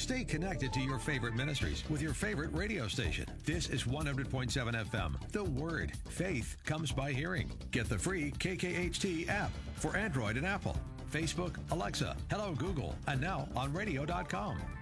Stay connected to your favorite ministries with your favorite radio station. This is 100.7 FM. The Word. Faith comes by hearing. Get the free KKHT app for Android and Apple. Facebook, Alexa, Hello Google, and now on radio.com.